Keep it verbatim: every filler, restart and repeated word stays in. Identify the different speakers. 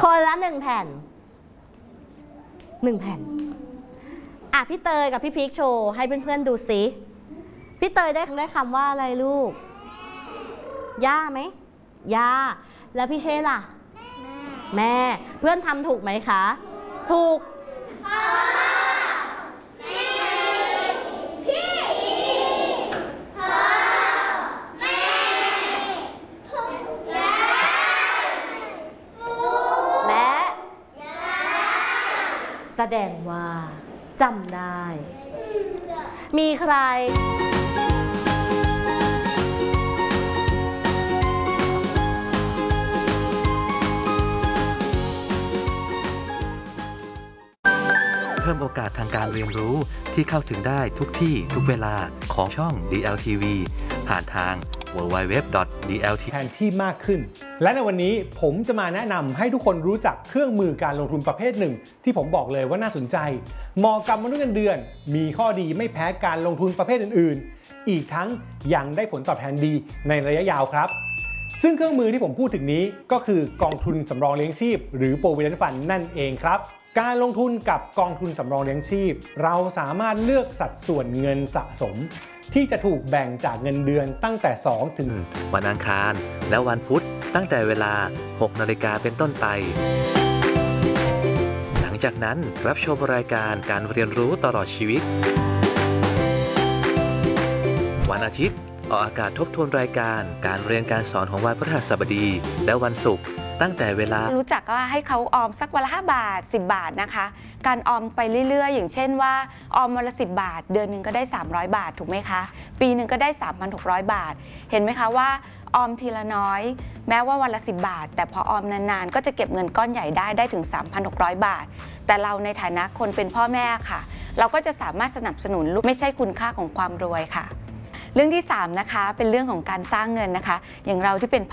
Speaker 1: คนละหนึ่งแผ่นหนึ่งแผ่นอ่ะพี่เตยกับพี่พีคโชว์ให้เพื่อนๆดูสิพี่เตยได้ได้คำว่าอะไรลูกย่าไหมย่าแล้วพี่เชษล่ะแม่เพื่อนทำถูกไหมคะถูกและแสดงว่าจำได้มีใคร
Speaker 2: เพิ่มโอกาสทางการเรียนรู้ที่เข้าถึงได้ทุกที่ทุกเวลาของช่อง ดี แอล ที วี ผ่านทาง ดับเบิลยู ดับเบิลยู ดับเบิลยู ดอท ดี แอล ที
Speaker 3: แทนที่มากขึ้นและในวันนี้ผมจะมาแนะนำให้ทุกคนรู้จักเครื่องมือการลงทุนประเภทหนึ่งที่ผมบอกเลยว่าน่าสนใจเหมาะกับมนุษย์เงินเดือนมีข้อดีไม่แพ้การลงทุนประเภทอื่นๆอีกทั้งยังได้ผลตอบแทนดีในระยะยาวครับซึ่งเครื่องมือที่ผมพูดถึงนี้ก็คือกองทุนสำรองเลี้ยงชีพหรือ Provident Fund นั่นเองครับการลงทุนกับกองทุนสำรองเลี้ยงชีพเราสามารถเลือกสัดส่วนเงินสะสมที่จะถูกแบ่งจากเงินเดือนตั้งแต่สองถึง
Speaker 2: วันอังคารและวันพุธตั้งแต่เวลาหกนาฬิกาเป็นต้นไปหลังจากนั้นรับชมรายการการเรียนรู้ตลอดชีวิตวันอาทิตย์ออกอากาศทบทวนรายการการเรียนการสอนของวันพฤหัสบดีและวันศุกร์ตั้งแต่เวลา
Speaker 4: รู้จักว่าให้เขาออมสักวันละห้าบาทสิบบาทนะคะการออมไปเรื่อยๆอย่างเช่นว่าออมวันละสิบบาทเดือนหนึ่งก็ได้สามร้อยบาทถูกไหมคะปีหนึ่งก็ได้ สามพันหกร้อย บาทเห็นไหมคะว่าออมทีละน้อยแม้ว่าวันละสิบบาทแต่พอออมนานๆก็จะเก็บเงินก้อนใหญ่ได้ได้ถึง สามพันหกร้อย บาทแต่เราในฐานะคนเป็นพ่อแม่ค่ะเราก็จะสามารถสนับสนุนลูกไม่ใช่คุณค่าของความรวยค่ะเรื่องที่สามนะคะเป็นเรื่องของการสร้างเงินนะคะอย่างเราที่เป็น